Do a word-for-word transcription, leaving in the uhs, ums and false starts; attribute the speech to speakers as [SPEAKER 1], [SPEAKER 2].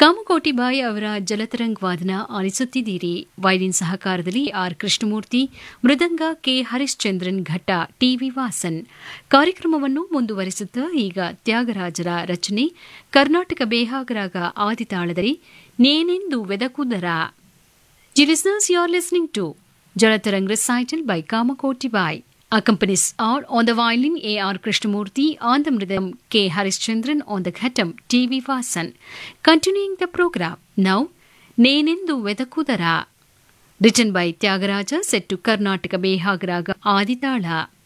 [SPEAKER 1] ಕಾಮಕೋಟಿ ಬಾಯಿ ಅವರ ಜಲತರಂಗ್ ವಾದನ ಆಲಿಸುತ್ತಿದ್ದೀರಿ. ವೈಲಿನ್ ಸಹಕಾರದಲ್ಲಿ ಆರ್ ಕೃಷ್ಣಮೂರ್ತಿ, ಮೃದಂಗ ಕೆ ಹರಿಶ್ಚಂದ್ರನ್, ಘಟ್ಟ ಟಿವಿ ವಾಸನ್. ಕಾರ್ಯಕ್ರಮವನ್ನು ಮುಂದುವರಿಸುತ್ತಾ ಈಗ ತ್ಯಾಗರಾಜರ ರಚನೆ Karnataka ಬೇಹಾಗರಾಗ ಆದಿತಾಳದಲ್ಲಿ ನೇನೆಂದು ವೆದಕುದರ. The listeners, you are listening to Jalatarang recital by Kamakoti Bai. Accompanies are on the violin A R Krishnamurti, on the mridam K Harishchandran, on the ghatam T V Vasan. Continuing the program, now Nenendu Vedakudara, written by Tyagaraja, set to Karnataka Behagaraga Aditala.